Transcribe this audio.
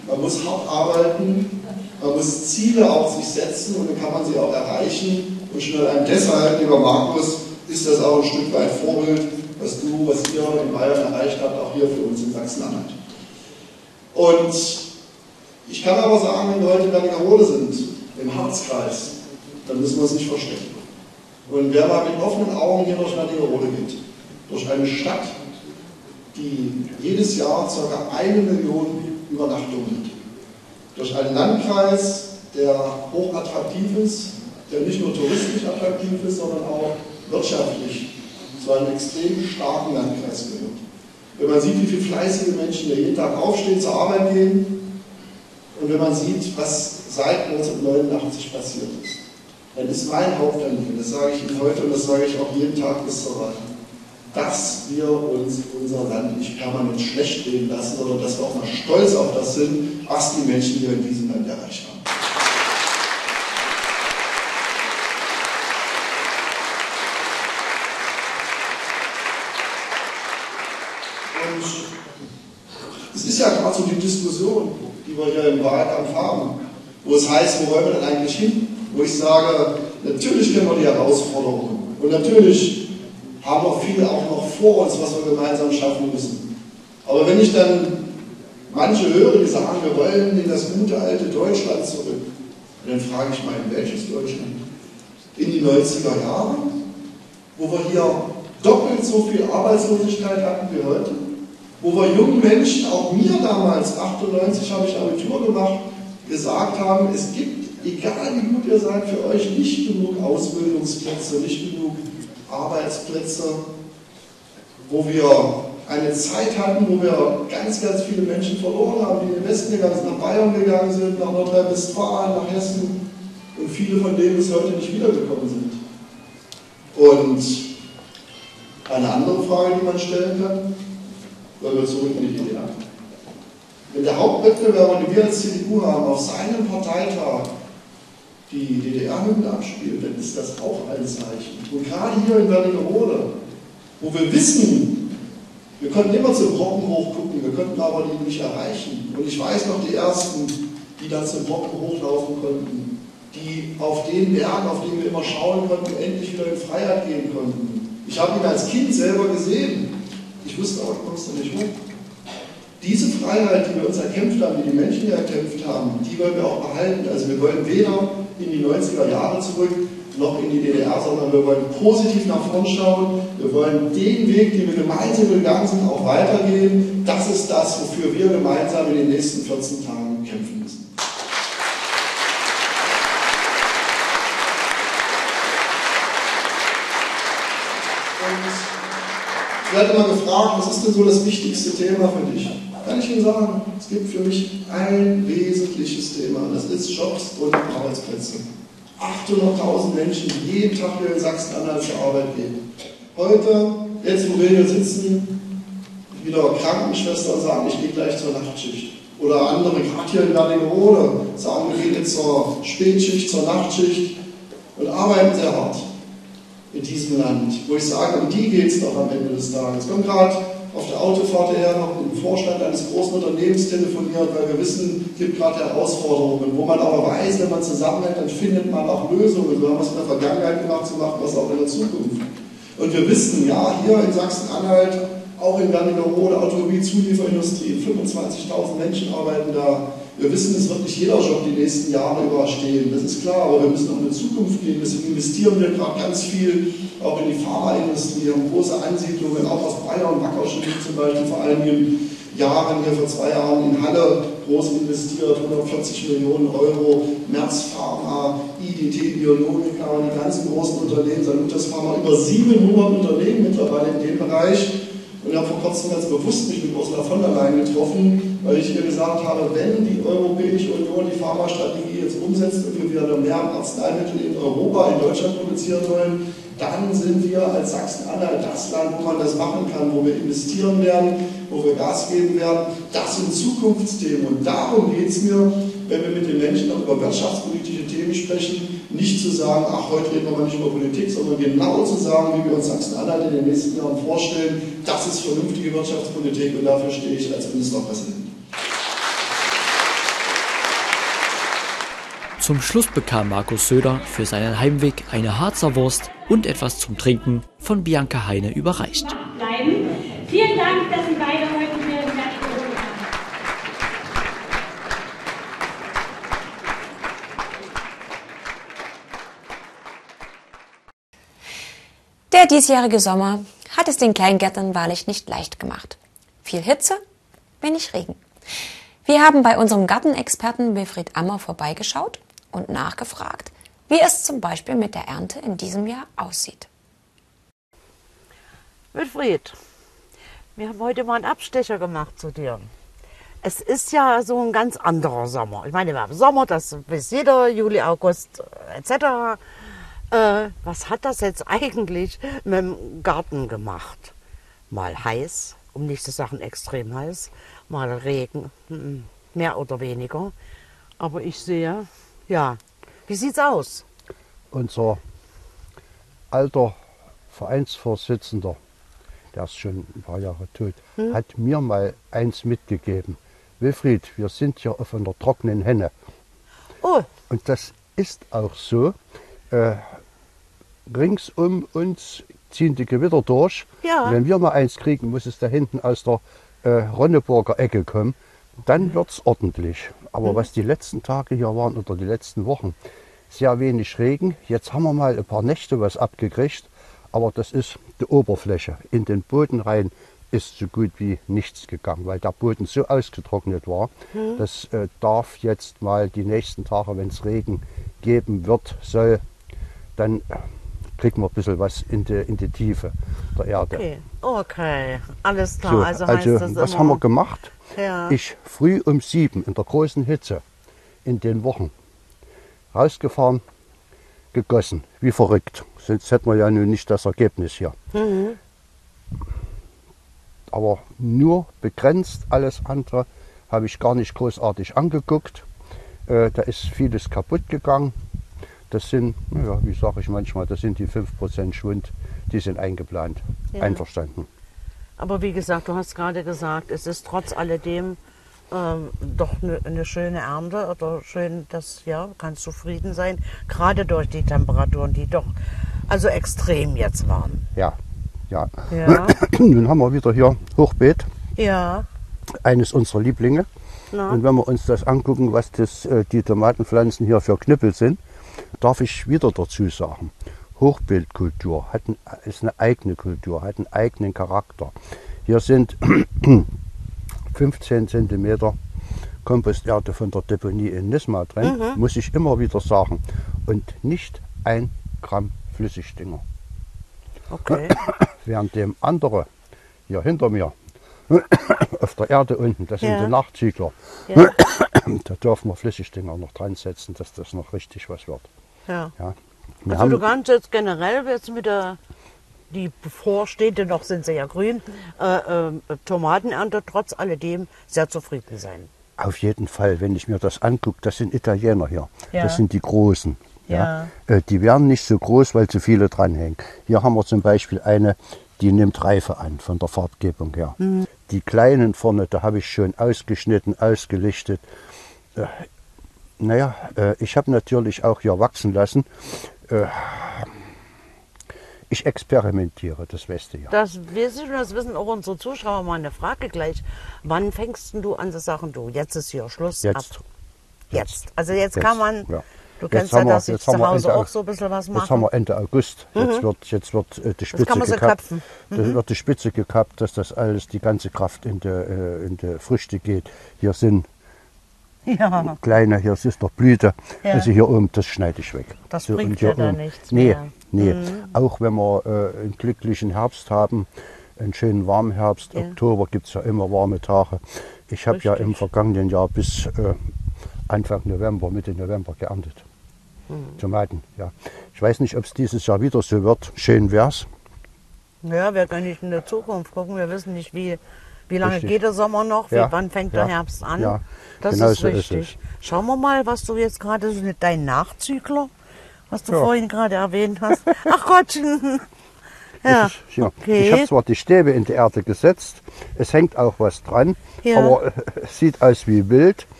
man muss hart arbeiten, man muss Ziele auch sich setzen und dann kann man sie auch erreichen. Und schon allein deshalb, lieber Markus, ist das auch ein Stück weit Vorbild, was ihr in Bayern erreicht habt, auch hier für uns in Sachsen-Anhalt. Und ich kann aber sagen, wenn wir heute in Wernigerode sind, im Harzkreis, dann müssen wir es nicht verstecken. Und wer mal mit offenen Augen hier durch Wernigerode geht, durch eine Stadt, die jedes Jahr ca. 1 Million Übernachtungen hat, durch einen Landkreis, der hochattraktiv ist, der nicht nur touristisch attraktiv ist, sondern auch wirtschaftlich zu einem extrem starken Landkreis gehört. Wenn man sieht, wie viele fleißige Menschen hier jeden Tag aufstehen, zur Arbeit gehen und wenn man sieht, was seit 1989 passiert ist, dann ist mein Hauptanliegen, das sage ich Ihnen heute und das sage ich auch jeden Tag bis zur Wahl, dass wir uns unser Land nicht permanent schlecht reden lassen, sondern dass wir auch mal stolz auf das sind, was die Menschen hier in diesem Land erreicht haben. Und es ist ja gerade so die Diskussion, die wir hier im Wahlkampf haben, wo es heißt, wo wollen wir denn eigentlich hin? Wo ich sage, natürlich kennen wir die Herausforderungen und natürlich haben auch viele auch noch vor uns, was wir gemeinsam schaffen müssen. Aber wenn ich dann manche höre, die sagen, wir wollen in das gute alte Deutschland zurück, dann frage ich mal, in welches Deutschland? In die 90er Jahre, wo wir hier doppelt so viel Arbeitslosigkeit hatten wie heute, wo wir jungen Menschen, auch mir damals, 98 habe ich Abitur gemacht, gesagt haben, es gibt, egal wie gut ihr seid, für euch nicht genug Ausbildungsplätze, nicht genug Arbeitsplätze, wo wir eine Zeit hatten, wo wir ganz, ganz viele Menschen verloren haben, die in den Westen gegangen sind, nach Bayern gegangen sind, nach Nordrhein-Westfalen, nach Hessen und viele von denen bis heute nicht wiedergekommen sind. Und eine andere Frage, die man stellen kann, wollen wir zurück in die DDR. Wenn der Hauptwettbewerber, den wir als CDU haben, auf seinem Parteitag die DDR-Hymne abspielt, dann ist das auch ein Zeichen. Und gerade hier in Wernigerode, wo wir wissen, wir konnten immer zum Brocken hochgucken, wir konnten aber die nicht erreichen. Und ich weiß noch die Ersten, die dann zum Brocken hochlaufen konnten, die auf den Berg, auf den wir immer schauen konnten, endlich wieder in Freiheit gehen konnten. Ich habe ihn als Kind selber gesehen. Ich wusste auch, ich kommst du nicht hoch. Diese Freiheit, die wir uns erkämpft haben, die die Menschen hier erkämpft haben, die wollen wir auch behalten. Also wir wollen weder in die 90er Jahre zurück, noch in die DDR, sondern wir wollen positiv nach vorn schauen. Wir wollen den Weg, den wir gemeinsam gegangen sind, auch weitergehen. Das ist das, wofür wir gemeinsam in den nächsten 14 Tagen kämpfen müssen. Ich werde immer gefragt, was ist denn so das wichtigste Thema für dich? Kann ich Ihnen sagen, es gibt für mich ein wesentliches Thema, das ist Jobs und Arbeitsplätze. 800.000 Menschen, die jeden Tag hier in Sachsen-Anhalt zur Arbeit gehen. Heute, jetzt wo wir hier sitzen, wieder Krankenschwestern sagen, ich gehe gleich zur Nachtschicht. Oder andere, gerade hier in Wernigerode, sagen, wir gehen jetzt zur Spätschicht, zur Nachtschicht und arbeiten sehr hart in diesem Land, wo ich sage, um die geht es doch am Ende des Tages. Ich komme gerade auf der Autofahrt her noch mit dem Vorstand eines großen Unternehmens telefoniert, weil wir wissen, es gibt gerade Herausforderungen, wo man aber weiß, wenn man zusammenhält, dann findet man auch Lösungen. So haben wir es in der Vergangenheit gemacht, so machen wir es auch in der Zukunft. Und wir wissen, ja, hier in Sachsen-Anhalt, auch in Wernigerode, Automobilzulieferindustrie, 25.000 Menschen arbeiten da. Wir wissen, es wird nicht jeder Job die nächsten Jahre überstehen, das ist klar, aber wir müssen auch in die Zukunft gehen. Deswegen investieren wir gerade ganz viel auch in die Pharmaindustrie, haben große Ansiedlungen, auch aus Bayern, Wackerschmidt zum Beispiel, vor einigen Jahren, hier vor 2 Jahren in Halle groß investiert, 140 Millionen Euro, Merz Pharma, IDT Biologica, die ganzen großen Unternehmen, Salutas Pharma, über 700 Unternehmen mittlerweile in dem Bereich. Und ich habe vor kurzem ganz bewusst mich mit Ursula von der Leyen getroffen, weil ich ihr gesagt habe, wenn die Europäische Union die Pharmastrategie jetzt umsetzt und wir wieder mehr Arzneimittel in Europa, in Deutschland produzieren wollen, dann sind wir als Sachsen-Anhalt das Land, wo man das machen kann, wo wir investieren werden, wo wir Gas geben werden. Das sind Zukunftsthemen und darum geht es mir, wenn wir mit den Menschen auch über wirtschaftspolitische Themen sprechen, nicht zu sagen, ach, heute reden wir mal nicht über Politik, sondern genau zu sagen, wie wir uns Sachsen-Anhalt in den nächsten Jahren vorstellen, das ist vernünftige Wirtschaftspolitik und dafür stehe ich als Ministerpräsident. Zum Schluss bekam Markus Söder für seinen Heimweg eine Harzer Wurst und etwas zum Trinken von Bianca Heine überreicht. Vielen Dank, dass Sie beide heute hier in der Region waren. Der diesjährige Sommer hat es den Kleingärtnern wahrlich nicht leicht gemacht. Viel Hitze, wenig Regen. Wir haben bei unserem Gartenexperten Wilfried Ammer vorbeigeschaut und nachgefragt, wie es zum Beispiel mit der Ernte in diesem Jahr aussieht. Wilfried, wir haben heute mal einen Abstecher gemacht zu dir. Es ist ja so ein ganz anderer Sommer. Ich meine, wir haben Sommer, das weiß jeder, Juli, August etc. Was hat das jetzt eigentlich mit dem Garten gemacht? Mal heiß, um nicht zu sagen extrem heiß, mal Regen, mehr oder weniger. Aber ich sehe, ja, wie sieht's aus? Unser alter Vereinsvorsitzender, der ist schon ein paar Jahre tot, hat mir mal eins mitgegeben. Wilfried, wir sind hier auf einer trockenen Henne. Oh. Und das ist auch so. Rings um uns ziehen die Gewitter durch. Ja. Wenn wir mal eins kriegen, muss es da hinten aus der Ronneburger Ecke kommen. Dann wird es ordentlich. Aber was die letzten Tage hier waren oder die letzten Wochen, sehr wenig Regen. Jetzt haben wir mal ein paar Nächte was abgekriegt. Aber das ist die Oberfläche. In den Boden rein ist so gut wie nichts gegangen, weil der Boden so ausgetrocknet war. Das darf jetzt mal die nächsten Tage, wenn es Regen geben wird, soll, dann kriegen wir ein bisschen was in die Tiefe der Erde. Okay, alles klar. So, also heißt das was immer, haben wir gemacht? Ja. Ich früh um 7 in der großen Hitze in den Wochen rausgefahren, gegossen, wie verrückt. Sonst hätten wir ja nun nicht das Ergebnis hier. Aber nur begrenzt, alles andere habe ich gar nicht großartig angeguckt. Da ist vieles kaputt gegangen. Das sind, naja, wie sage ich manchmal, das sind die 5% Schwund, die sind eingeplant, einverstanden. Aber wie gesagt, du hast gerade gesagt, es ist trotz alledem doch eine schöne Ernte oder schön, dass ja, kannst zufrieden sein, gerade durch die Temperaturen, die doch also extrem jetzt waren. Ja, ja. Ja. Nun haben wir wieder hier Hochbeet, Ja. eines unserer Lieblinge. Na. Und wenn wir uns das angucken, was die Tomatenpflanzen hier für Knüppel sind, darf ich wieder dazu sagen, Hochbeetkultur ist eine eigene Kultur, hat einen eigenen Charakter. Hier sind 15 cm Komposterde von der Deponie in Nisma drin, muss ich immer wieder sagen. Und nicht 1 Gramm Flüssigdünger. Okay. Während dem andere hier hinter mir auf der Erde unten, das sind die Nachzügler. Ja. Da dürfen wir Flüssigdünger noch dran setzen, dass das noch richtig was wird. Ja. Ja. Wir Also du haben, kannst jetzt generell jetzt mit die bevorstehende, noch sind sie ja grün, Tomatenernte trotz alledem sehr zufrieden sein. auf jeden Fall, wenn ich mir das angucke, das sind Italiener hier. Ja. Das sind die Großen. Ja. Die werden nicht so groß, weil zu viele dranhängen. Hier haben wir zum Beispiel eine, die nimmt Reife an von der Farbgebung her. Die kleinen vorne, da habe ich schon ausgeschnitten, ausgelichtet. Ich habe natürlich auch hier wachsen lassen. Ich experimentiere, das weißt du ja. Das wissen auch unsere Zuschauer. Mal eine Frage gleich. Wann fängst du an zu sagen, du, jetzt ist hier Schluss? Jetzt. Jetzt. Also jetzt kann man, Ja. du Jetzt kennst haben ja, wir- dass ich jetzt haben zu wir Hause Ende auch so ein bisschen was Jetzt haben mache. wir Ende August. Jetzt wird die Spitze kann man so gekappt. köpfen. Das wird die Spitze gekappt, dass das alles, die ganze Kraft in die Früchte geht. Hier sind Ja, kleine, hier ist noch Blüte. Ja. Also hier oben, das schneide ich weg. Das und bringt hier ja dann oben. nichts Nee, mehr. nee. Auch wenn wir einen glücklichen Herbst haben, einen schönen warmen Herbst, Oktober gibt es ja immer warme Tage. Ich habe ja im vergangenen Jahr bis Anfang November, Mitte November geerntet. Tomaten, ja. Ich weiß nicht, ob es dieses Jahr wieder so wird. Schön wär's. Ja, wir können nicht in der Zukunft gucken. Wir wissen nicht, wie lange Richtig. geht der Sommer noch, Ja, wann fängt ja, der Herbst an. ja, Das genau ist so ist richtig. Schauen wir mal, was du jetzt gerade so mit deinem Nachzügler, was du vorhin gerade erwähnt hast. Ach Gottchen. Ja, Das ist, ja. okay. Ich habe zwar die Stäbe in die Erde gesetzt, es hängt auch was dran, Ja. aber es sieht aus wie wild.